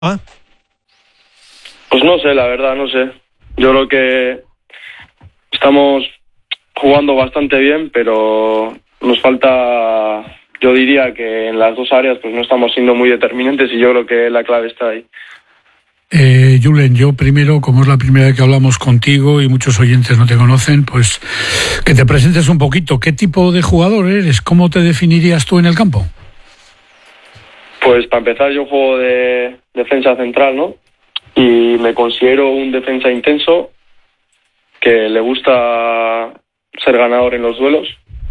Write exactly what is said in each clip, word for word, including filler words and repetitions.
¿Ah? Pues no sé, la verdad, no sé. Yo creo que estamos jugando bastante bien, pero nos falta, yo diría que en las dos áreas pues no estamos siendo muy determinantes y yo creo que la clave está ahí. Eh, Julen, yo primero, como es la primera vez que hablamos contigo y muchos oyentes no te conocen, pues que te presentes un poquito. ¿Qué tipo de jugador eres? ¿Cómo te definirías tú en el campo? Pues para empezar yo juego de defensa central, ¿no? Y me considero un defensa intenso, que le gusta ser ganador en los duelos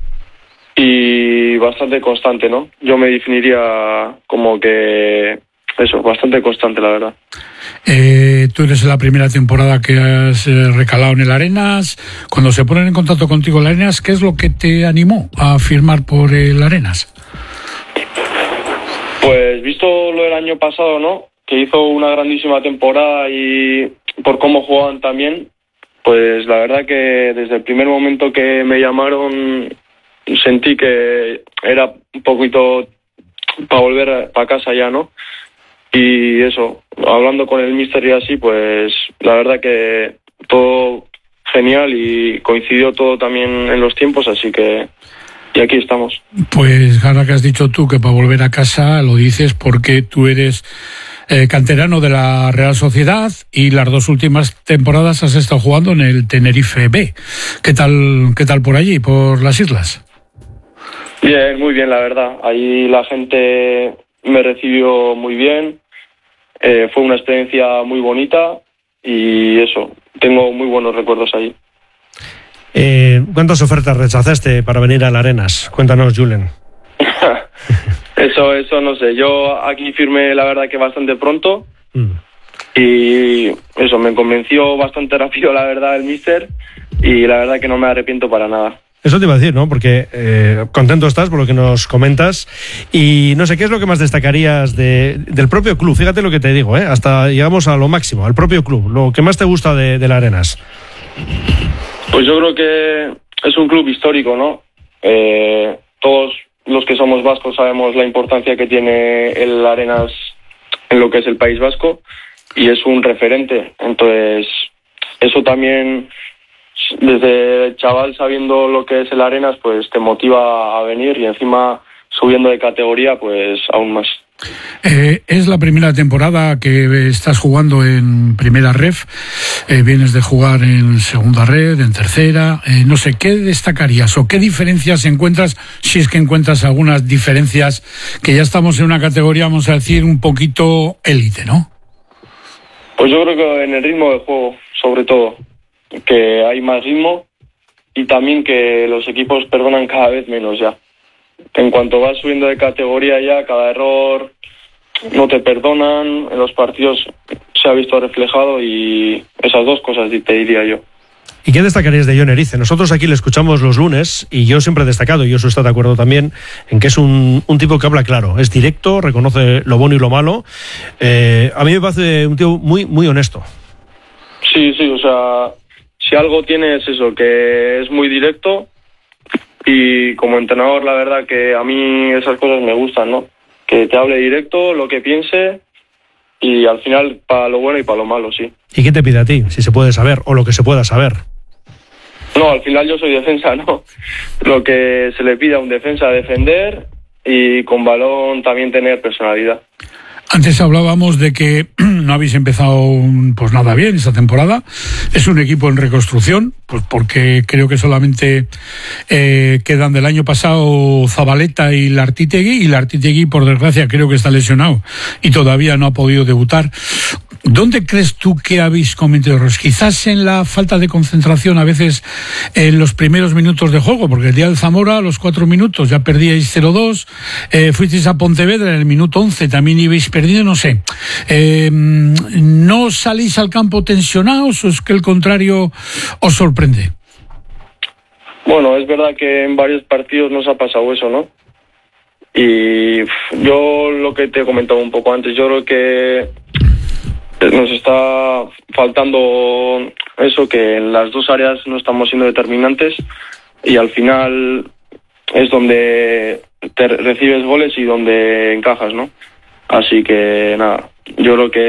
y bastante constante, ¿no? Yo me definiría como que eso, bastante constante, la verdad. Eh, tú eres la primera temporada que has eh, recalado en el Arenas. Cuando se ponen en contacto contigo el Arenas, ¿qué es lo que te animó a firmar por el Arenas? Pues visto lo del año pasado, ¿no? Que hizo una grandísima temporada y por cómo jugaban también, pues la verdad que desde el primer momento que me llamaron sentí que era un poquito para volver para casa ya, ¿no? Y eso, hablando con el míster y así, pues la verdad que todo genial y coincidió todo también en los tiempos, así que y aquí estamos. Pues ahora que has dicho tú que para volver a casa, lo dices porque tú eres eh, canterano de la Real Sociedad y las dos últimas temporadas has estado jugando en el Tenerife B. ¿Qué tal, qué tal por allí, por las islas? Bien, muy bien, la verdad. Ahí la gente me recibió muy bien. Eh, fue una experiencia muy bonita y eso, tengo muy buenos recuerdos ahí. Eh, ¿Cuántas ofertas rechazaste para venir al Arenas? Cuéntanos, Julen. eso, eso no sé. Yo aquí firmé, la verdad, que bastante pronto. Mm. Y eso, me convenció bastante rápido, la verdad, el míster. Y la verdad que no me arrepiento para nada. Eso te iba a decir, ¿no? Porque eh, contento estás por lo que nos comentas. Y no sé, ¿qué es lo que más destacarías de, del propio club? Fíjate lo que te digo, ¿eh? Hasta llegamos a lo máximo, al propio club. Lo que más te gusta de, de la Arenas. Pues yo creo que es un club histórico, ¿no? Eh, todos los que somos vascos sabemos la importancia que tiene el Arenas en lo que es el País Vasco y es un referente. Entonces, eso también, desde chaval sabiendo lo que es el Arenas, pues te motiva a venir y encima subiendo de categoría, pues aún más. Eh, es la primera temporada que estás jugando en primera ref, eh, vienes de jugar en segunda red, en tercera, eh, no sé, ¿qué destacarías o qué diferencias encuentras, si es que encuentras algunas diferencias, que ya estamos en una categoría, vamos a decir, un poquito élite, ¿no? Pues yo creo que en el ritmo de juego, sobre todo, que hay más ritmo y también que los equipos perdonan cada vez menos ya. En cuanto vas subiendo de categoría ya, cada error no te perdonan, en los partidos se ha visto reflejado y esas dos cosas te diría yo. ¿Y qué destacarías de Jon Erice? Nosotros aquí le escuchamos los lunes y yo siempre he destacado, y eso está de acuerdo también, en que es un, un tipo que habla claro, es directo, reconoce lo bueno y lo malo. Eh, a mí me parece un tío muy, muy honesto. Sí, sí, o sea, si algo tiene es eso, que es muy directo. Y como entrenador, la verdad que a mí esas cosas me gustan, ¿no? Que te hable directo, lo que piense y al final para lo bueno y para lo malo, sí. ¿Y qué te pide a ti, si se puede saber, o lo que se pueda saber? No, al final yo soy defensa, ¿no? Lo que se le pide a un defensa, defender y con balón también tener personalidad. Antes hablábamos de que no habéis empezado pues nada bien esta temporada. Es un equipo en reconstrucción, pues porque creo que solamente eh, quedan del año pasado Zabaleta y Lartitegui, y Lartitegui, por desgracia, creo que está lesionado y todavía no ha podido debutar. ¿Dónde crees tú que habéis cometido errores? Quizás en la falta de concentración a veces en los primeros minutos de juego, porque el día del Zamora a los cuatro minutos ya perdíais cero dos, eh, fuisteis a Pontevedra en el minuto once, también ibais perdido, no sé. Eh, ¿No salís al campo tensionados o es que el contrario os sorprende? Bueno, es verdad que en varios partidos nos ha pasado eso, ¿no? Y yo lo que te he comentado un poco antes, yo creo que nos está faltando eso, que en las dos áreas no estamos siendo determinantes y al final es donde te recibes goles y donde encajas, ¿no? Así que nada, yo creo que